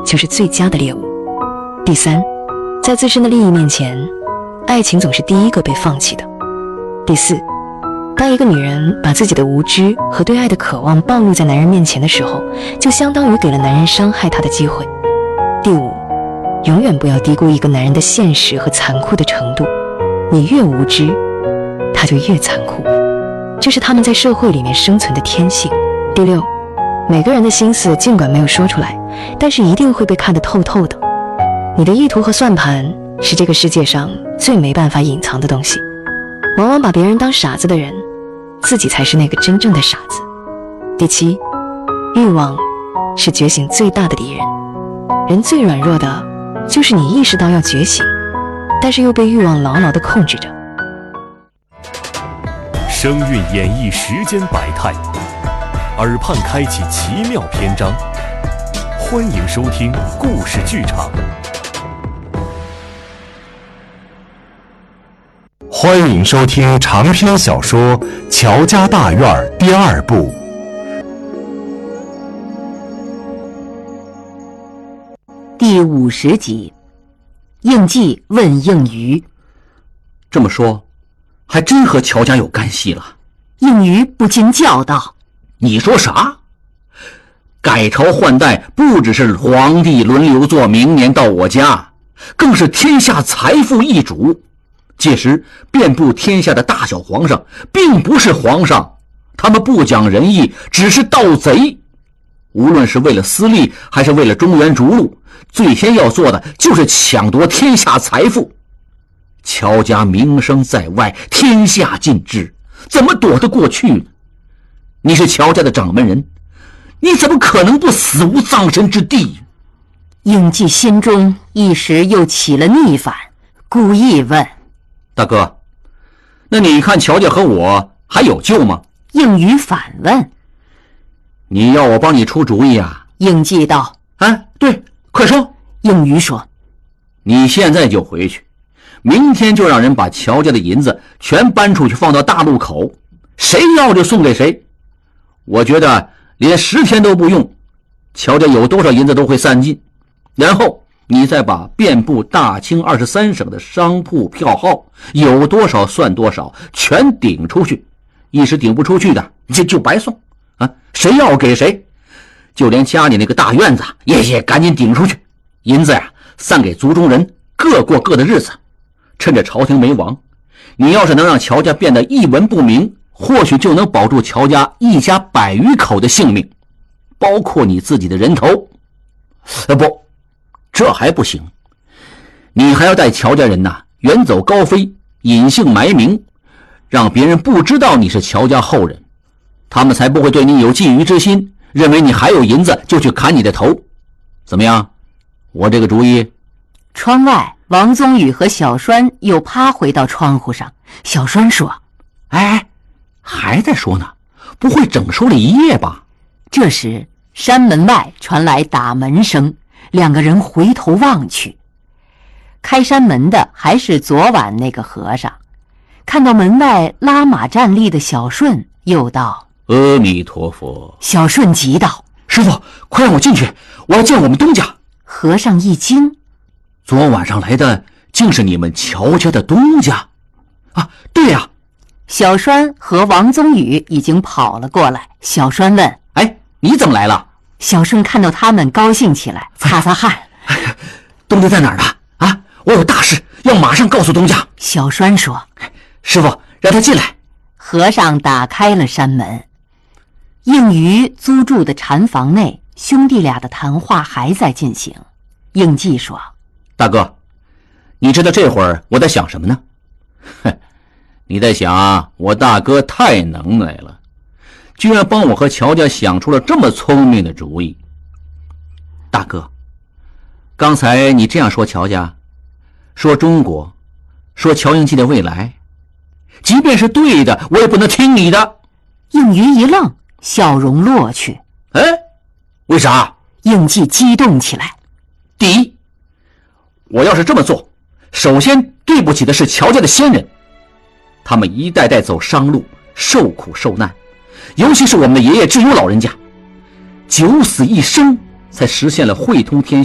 就是最佳的猎物。第三，在自身的利益面前，爱情总是第一个被放弃的。第四，当一个女人把自己的无知和对爱的渴望暴露在男人面前的时候，就相当于给了男人伤害她的机会。第五，永远不要低估一个男人的现实和残酷的程度，你越无知，他就越残酷，这是他们在社会里面生存的天性。第六，每个人的心思尽管没有说出来，但是一定会被看得透透的。你的意图和算盘是这个世界上最没办法隐藏的东西。往往把别人当傻子的人，自己才是那个真正的傻子。第七，欲望是觉醒最大的敌人。人最软弱的就是你意识到要觉醒，但是又被欲望牢牢地控制着。 声韵演绎时间百态，耳畔开启奇妙篇章。欢迎收听故事剧场。 欢迎收听长篇小说《乔家大院》第二部。 第50集，应季问应鱼。 这么说，还真和乔家有干系了。 应鱼不禁叫道： 你说啥？改朝换代不只是皇帝轮流做，明年到我家，更是天下财富易主。届时遍布天下的大小皇上并不是皇上，他们不讲仁义，只是盗贼。无论是为了私利还是为了中原逐鹿，最先要做的就是抢夺天下财富。乔家名声在外，天下尽知，怎么躲得过去呢？你是乔家的掌门人，你怎么可能不死无葬身之地？ 应季心中一时又起了逆反，故意问： 大哥，那你看乔家和我还有救吗？ 应鱼反问： 你要我帮你出主意啊？ 应季道： 哎，对，快说。 应鱼说： 你现在就回去，明天就让人把乔家的银子全搬出去，放到大路口，谁要就送给谁。我觉得连10天都不用，乔家有多少银子都会散尽。然后你再把遍布大清23省的商铺票号有多少算多少，全顶出去。一时顶不出去的就白送啊！谁要给谁，就连家里那个大院子也赶紧顶出去。银子呀，散给族中人，各过各的日子。趁着朝廷没亡，你要是能让乔家变得一文不名，或许就能保住乔家一家100余口的性命，包括你自己的人头。不，这还不行，你还要带乔家人远走高飞，隐姓埋名，让别人不知道你是乔家后人，他们才不会对你有觊觎之心，认为你还有银子就去砍你的头。怎么样？我这个主意。 窗外，王宗宇和小栓又趴回到窗户上。小栓说： 哎，还在说呢，不会整说了一夜吧？ 这时山门外传来打门声，两个人回头望去，开山门的还是昨晚那个和尚。看到门外拉马站立的小顺，又道： 阿弥陀佛。 小顺急道： 师傅，快让我进去，我要见我们东家。 和尚一惊： 昨晚上来的竟是你们乔家的东家啊？对呀。 小栓和王宗宇已经跑了过来。小栓问： 哎，你怎么来了？ 小顺看到他们高兴起来，擦擦汗。 东家在哪儿呢？啊，我有大事要马上告诉东家。 小栓说： 师傅，让他进来。 和尚打开了山门。应鱼租住的禅房内，兄弟俩的谈话还在进行。应季说： 大哥，你知道这会儿我在想什么呢？你在想我大哥太能耐了，居然帮我和乔家想出了这么聪明的主意。大哥，刚才你这样说乔家，说中国，说乔应记的未来，即便是对的，我也不能听你的。 应鱼一愣，笑容落去。 哎，为啥？ 应季激动起来。 第一，我要是这么做，首先对不起的是乔家的先人，他们一代代走商路，受苦受难，尤其是我们的爷爷智优老人家，九死一生才实现了汇通天下。